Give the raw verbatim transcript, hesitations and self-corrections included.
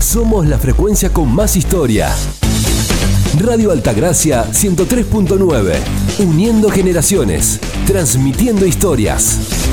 Somos la frecuencia con más historia. Radio Altagracia ciento tres punto nueve. Uniendo generaciones. Transmitiendo historias.